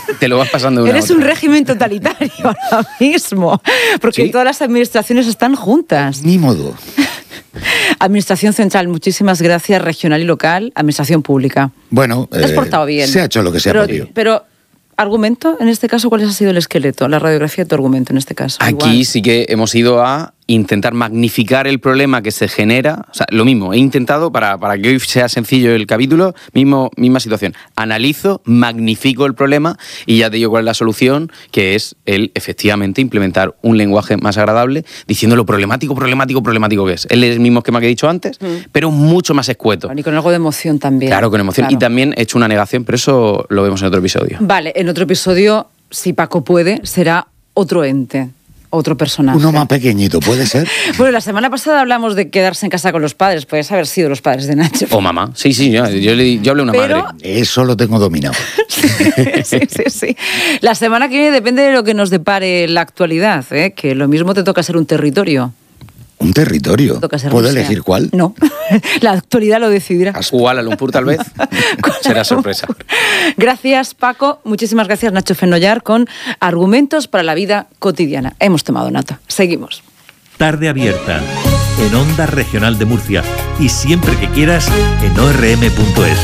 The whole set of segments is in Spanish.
te lo vas pasando de una a Eres otra. un régimen totalitario ahora mismo, porque ¿Sí? todas las administraciones están juntas. Ni modo. Administración central, muchísimas gracias, regional y local, administración pública. Bueno, Te has portado bien. se ha hecho lo que se ha podido. Pero, ¿argumento? En este caso, ¿cuál ha sido el esqueleto, la radiografía de tu argumento en este caso? Aquí Igual. sí que hemos ido a intentar magnificar el problema que se genera. O sea, lo mismo, he intentado, para que hoy sea sencillo el capítulo, misma situación. Analizo, magnifico el problema y ya te digo cuál es la solución, que es el, efectivamente, implementar un lenguaje más agradable, diciendo lo problemático que es. Es el mismo esquema que he dicho antes, pero mucho más escueto. Y con algo de emoción también. Claro, con emoción. Claro. Y también he hecho una negación, pero eso lo vemos en otro episodio. Vale, en otro episodio, si Paco puede, será otro ente, otro personaje. Uno más pequeñito, ¿puede ser? Bueno, la semana pasada hablamos de quedarse en casa con los padres, puedes haber sido los padres de Nacho. O mamá. Sí, yo hablé una Pero- madre. Eso lo tengo dominado. Sí. La semana que viene depende de lo que nos depare la actualidad, ¿eh? Que lo mismo te toca ser un territorio. Un territorio. Toca ser ¿Puedo Rusia. elegir cuál? No, la actualidad lo decidirá. Kuala Lumpur, tal vez. Será sorpresa. Gracias, Paco. Muchísimas gracias, Nacho Fenollar, con argumentos para la vida cotidiana. Hemos tomado nota. Seguimos. Tarde Abierta, en Onda Regional de Murcia y siempre que quieras en orm.es.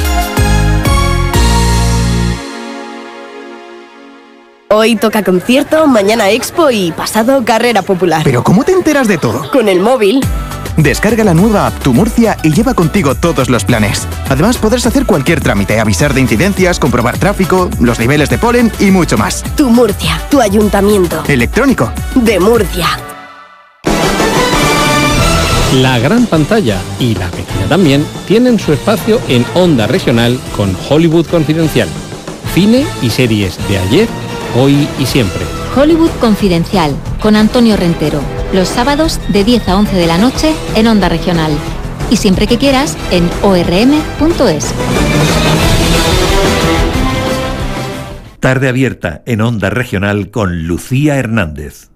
Hoy toca concierto, mañana expo y pasado carrera popular. ¿Pero cómo te enteras de todo? Con el móvil. Descarga la nueva app Tu Murcia y lleva contigo todos los planes. Además podrás hacer cualquier trámite, avisar de incidencias, comprobar tráfico, los niveles de polen y mucho más. Tu Murcia, tu ayuntamiento. Electrónico. De Murcia. La gran pantalla y la pequeña también tienen su espacio en Onda Regional con Hollywood Confidencial. Cine y series de ayer, hoy y siempre. Hollywood Confidencial, con Antonio Rentero, los sábados de 10 a 11 de la noche en Onda Regional. Y siempre que quieras en orm.es. Tarde Abierta en Onda Regional con Lucía Hernández.